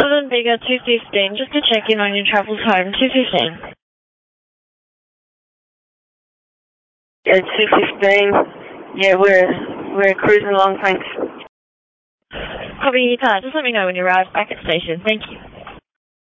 London Vega 215, just to check in on your travels home, 215. Yeah, 215. Yeah, we're cruising along, thanks. Copy, just let me know when you arrive back at station. Thank you.